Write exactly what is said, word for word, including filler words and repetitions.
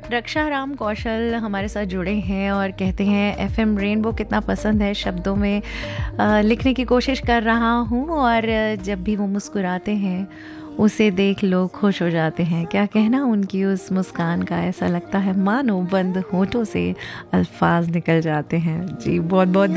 रक्षा राम कौशल हमारे साथ जुड़े हैं और कहते हैं एफएम रेनबो कितना पसंद है, शब्दों में आ, लिखने की कोशिश कर रहा हूँ और जब भी वो मुस्कुराते हैं उसे देख लोग खुश हो जाते हैं। क्या कहना उनकी उस मुस्कान का, ऐसा लगता है मानो बंद होठों से अल्फाज निकल जाते हैं। जी बहुत बहुत